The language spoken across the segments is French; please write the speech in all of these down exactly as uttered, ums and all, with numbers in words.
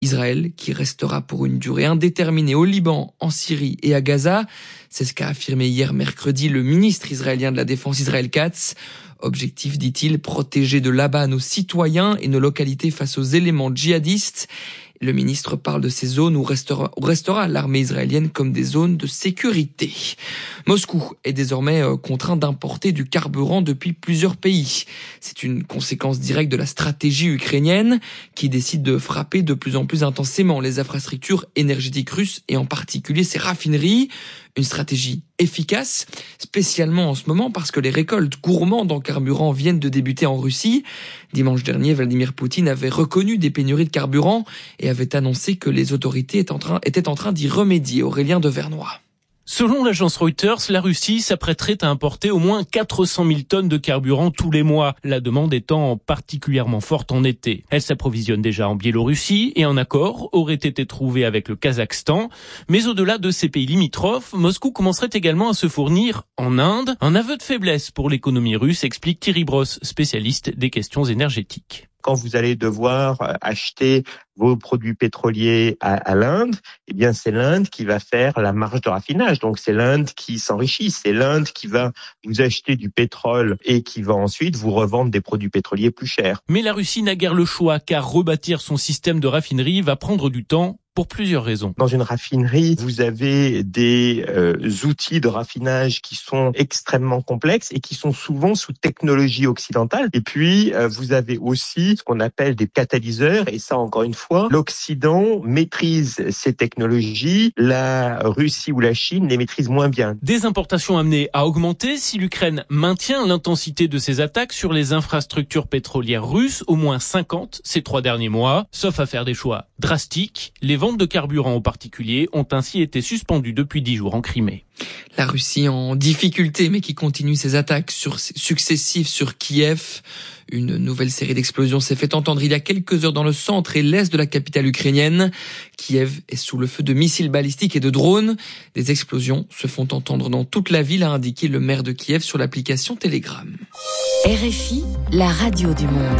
Israël qui restera pour une durée indéterminée au Liban, en Syrie et à Gaza. C'est ce qu'a affirmé hier mercredi le ministre israélien de la Défense Israël Katz. Objectif, dit-il, protéger de là-bas nos citoyens et nos localités face aux éléments djihadistes. Le ministre parle de ces zones où restera, où restera l'armée israélienne comme des zones de sécurité. Moscou est désormais contraint d'importer du carburant depuis plusieurs pays. C'est une conséquence directe de la stratégie ukrainienne qui décide de frapper de plus en plus intensément les infrastructures énergétiques russes et en particulier ses raffineries. Une stratégie efficace, spécialement en ce moment parce que les récoltes gourmandes en carburant viennent de débuter en Russie. Dimanche dernier, Vladimir Poutine avait reconnu des pénuries de carburant et avait annoncé que les autorités étaient en train, étaient en train d'y remédier. Aurélien de Vernois. Selon l'agence Reuters, la Russie s'apprêterait à importer au moins quatre cent mille tonnes de carburant tous les mois, la demande étant particulièrement forte en été. Elle s'approvisionne déjà en Biélorussie et un accord aurait été trouvé avec le Kazakhstan. Mais au-delà de ces pays limitrophes, Moscou commencerait également à se fournir en Inde. Un aveu de faiblesse pour l'économie russe, explique Thierry Brosse, spécialiste des questions énergétiques. Quand vous allez devoir acheter vos produits pétroliers à, à l'Inde, eh bien c'est l'Inde qui va faire la marge de raffinage. Donc c'est l'Inde qui s'enrichit, c'est l'Inde qui va vous acheter du pétrole et qui va ensuite vous revendre des produits pétroliers plus chers. Mais la Russie n'a guère le choix, car rebâtir son système de raffinerie va prendre du temps. Pour plusieurs raisons. Dans une raffinerie, vous avez des euh, outils de raffinage qui sont extrêmement complexes et qui sont souvent sous technologie occidentale. Et puis, euh, vous avez aussi ce qu'on appelle des catalyseurs. Et ça, encore une fois, l'Occident maîtrise ces technologies. La Russie ou la Chine les maîtrise moins bien. Des importations amenées à augmenter si l'Ukraine maintient l'intensité de ses attaques sur les infrastructures pétrolières russes, au moins cinquante ces trois derniers mois. Sauf à faire des choix drastiques, les ventes de carburant en particulier ont ainsi été suspendues depuis dix jours en Crimée. La Russie en difficulté, mais qui continue ses attaques sur, successives sur Kiev. Une nouvelle série d'explosions s'est fait entendre il y a quelques heures dans le centre et l'est de la capitale ukrainienne. Kiev est sous le feu de missiles balistiques et de drones. Des explosions se font entendre dans toute la ville, a indiqué le maire de Kiev sur l'application Telegram. R F I, la radio du monde.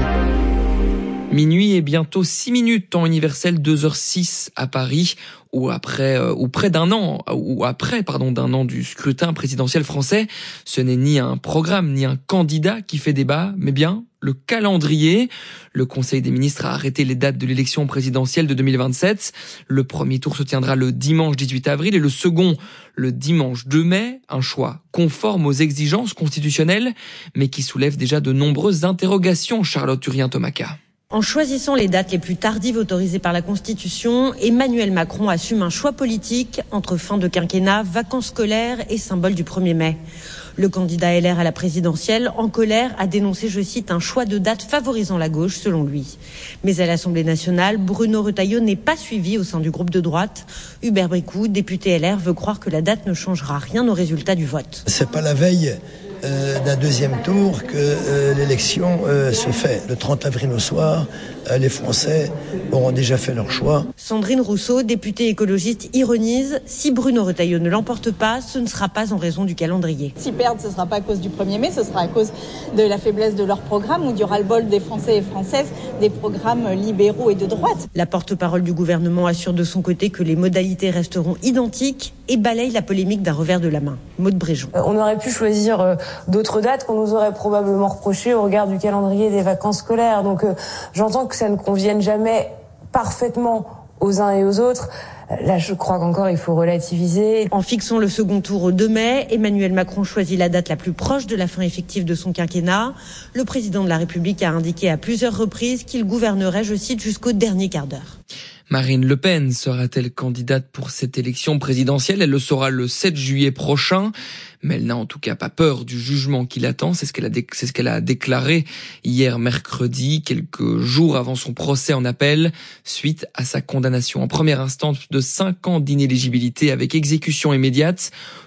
Minuit et bientôt six minutes, temps universel deux heures six à Paris, ou après, euh, ou près d'un an, ou après, pardon, d'un an du scrutin présidentiel français. Ce n'est ni un programme, ni un candidat qui fait débat, mais bien le calendrier. Le Conseil des ministres a arrêté les dates de l'élection présidentielle de deux mille vingt-sept. Le premier tour se tiendra le dimanche dix-huit avril et le second le dimanche deux mai. Un choix conforme aux exigences constitutionnelles, mais qui soulève déjà de nombreuses interrogations, Charlotte Urien-Tomaka. En choisissant les dates les plus tardives autorisées par la Constitution, Emmanuel Macron assume un choix politique entre fin de quinquennat, vacances scolaires et symbole du premier mai. Le candidat L R à la présidentielle, en colère, a dénoncé, je cite, un choix de date favorisant la gauche, selon lui. Mais à l'Assemblée nationale, Bruno Retailleau n'est pas suivi au sein du groupe de droite. Hubert Bricou, député L R, veut croire que la date ne changera rien au résultat du vote. C'est pas la veille Euh, d'un deuxième tour que euh, l'élection euh, se fait. Le trente avril au soir, euh, les Français auront déjà fait leur choix. Sandrine Rousseau, députée écologiste, ironise: si Bruno Retailleau ne l'emporte pas, ce ne sera pas en raison du calendrier. S'ils perdent, ce ne sera pas à cause du premier mai, ce sera à cause de la faiblesse de leur programme ou du ras-le-bol des Français et Françaises, des programmes libéraux et de droite. La porte-parole du gouvernement assure de son côté que les modalités resteront identiques et balaye la polémique d'un revers de la main. Maude Bréjon. Euh, on aurait pu choisir euh, d'autres dates qu'on nous aurait probablement reprochées au regard du calendrier des vacances scolaires. Donc euh, j'entends que ça ne convienne jamais parfaitement aux uns et aux autres. Là, je crois qu'encore, il faut relativiser. En fixant le second tour au deux mai, Emmanuel Macron choisit la date la plus proche de la fin effective de son quinquennat. Le président de la République a indiqué à plusieurs reprises qu'il gouvernerait, je cite, jusqu'au dernier quart d'heure. Marine Le Pen sera-t-elle candidate pour cette élection présidentielle ? Elle le sera le sept juillet prochain, mais elle n'a en tout cas pas peur du jugement qui l'attend. C'est ce qu'elle a, dé- c'est ce qu'elle a déclaré hier mercredi, quelques jours avant son procès en appel, suite à sa condamnation en première instance de cinq ans d'inéligibilité avec exécution immédiate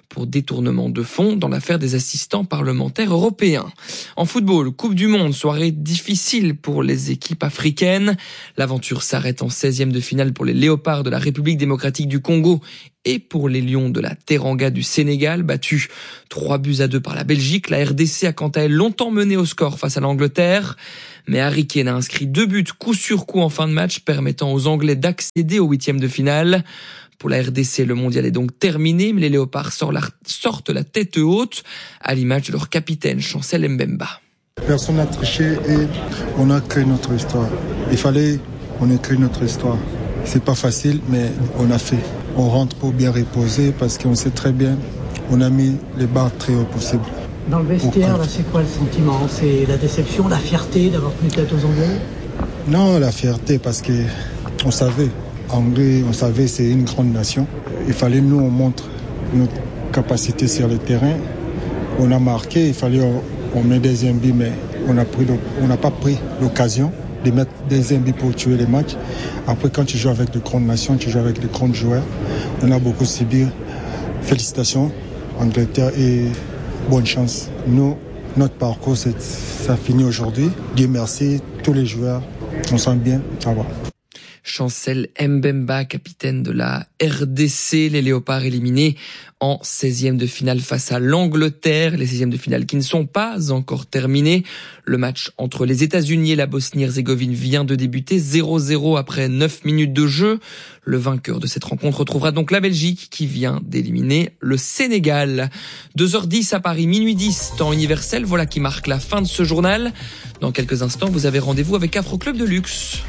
pour détournement de fonds dans l'affaire des assistants parlementaires européens. En football, Coupe du Monde, soirée difficile pour les équipes africaines. L'aventure s'arrête en seizième de finale pour les Léopards de la République démocratique du Congo et pour les Lions de la Teranga du Sénégal, battus trois buts à deux par la Belgique. La R D C a quant à elle longtemps mené au score face à l'Angleterre, mais Harry Kane a inscrit deux buts coup sur coup en fin de match, permettant aux Anglais d'accéder au huitième de finale. Pour la R D C, le mondial est donc terminé, mais les Léopards sortent la tête haute, à l'image de leur capitaine, Chancel Mbemba. Personne n'a triché et on a créé notre histoire. Il fallait qu'on écrit notre histoire. C'est pas facile, mais on a fait. On rentre pour bien reposer parce qu'on sait très bien, on a mis les barres très haut possible. Dans le vestiaire, là, c'est quoi le sentiment? C'est la déception, la fierté d'avoir tenu tête aux Anglais? Non, la fierté parce que on savait, Anglais, on savait c'est une grande nation. Il fallait nous on montre notre capacité sur le terrain. On a marqué, il fallait on, on met des but, mais on a pris, on n'a pas pris l'occasion de mettre des buts pour tuer les matchs. Après, quand tu joues avec de grandes nations, tu joues avec de grands joueurs. On a beaucoup subi. Félicitations, Angleterre, et bonne chance. Nous, notre parcours, c'est, ça finit aujourd'hui. Dieu merci, tous les joueurs, on sent bien, ça va. Chancel Mbemba, capitaine de la R D C, les Léopards éliminés en seizième de finale face à l'Angleterre. Les seizièmes de finale qui ne sont pas encore terminés. Le match entre les États-Unis et la Bosnie-Herzégovine vient de débuter zéro zéro après neuf minutes de jeu. Le vainqueur de cette rencontre retrouvera donc la Belgique qui vient d'éliminer le Sénégal. deux heures dix à Paris, minuit dix, temps universel. Voilà qui marque la fin de ce journal. Dans quelques instants, vous avez rendez-vous avec Afro Club de Luxe.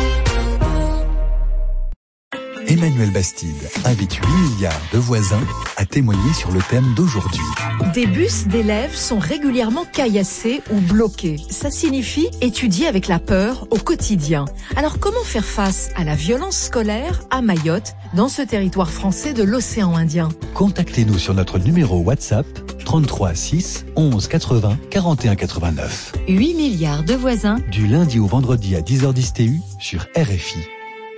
Emmanuel Bastide invite huit milliards de voisins à témoigner sur le thème d'aujourd'hui. Des bus d'élèves sont régulièrement caillassés ou bloqués. Ça signifie étudier avec la peur au quotidien. Alors comment faire face à la violence scolaire à Mayotte, dans ce territoire français de l'océan Indien? Contactez-nous sur notre numéro WhatsApp trente-trois six onze quatre-vingts quarante et un quatre-vingt-neuf. huit milliards de voisins. Du lundi au vendredi à dix heures dix T U sur R F I.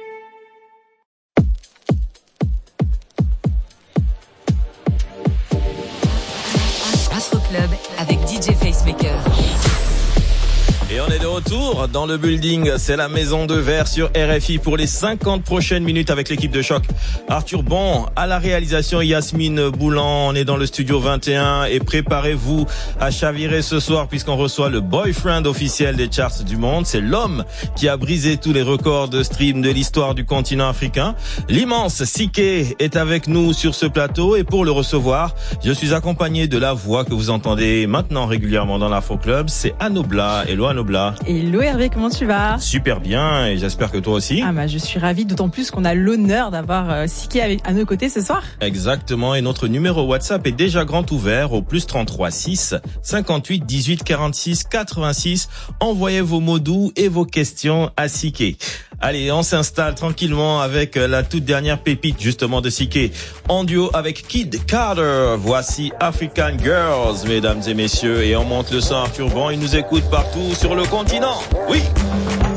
Club avec D J Facemaker. Et on est de retour dans le building, c'est la Maison de Verre sur R F I pour les cinquante prochaines minutes avec l'équipe de choc. Arthur Bon à la réalisation, Yasmine Boulan, on est dans le studio vingt et un et préparez-vous à chavirer ce soir puisqu'on reçoit le boyfriend officiel des charts du monde. C'est l'homme qui a brisé tous les records de stream de l'histoire du continent africain. L'immense Siké est avec nous sur ce plateau et pour le recevoir, je suis accompagné de la voix que vous entendez maintenant régulièrement dans l'Afro Club, c'est Anno Bla. Hello Anno Bla. Hello Hervé, comment tu vas? Super bien et j'espère que toi aussi. Ah bah je suis ravie, d'autant plus qu'on a l'honneur d'avoir euh, Siké avec, à nos côtés ce soir. Exactement, et notre numéro WhatsApp est déjà grand ouvert au plus trente-trois six cinquante-huit dix-huit quarante-six quatre-vingt-six. Envoyez vos mots doux et vos questions à Siké. Allez, on s'installe tranquillement avec la toute dernière pépite justement de Siké. En duo avec Kid Carter. Voici African Girls, mesdames et messieurs. Et on monte le son Arthur Bon. Il nous écoute partout sur le continent. Oui.